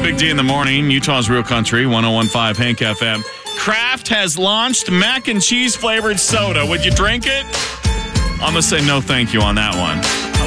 Big D in the morning, Utah's Real Country, 101.5 Hank FM. Kraft has launched mac and cheese flavored soda. Would you drink it? I'm going to say no thank you on that one.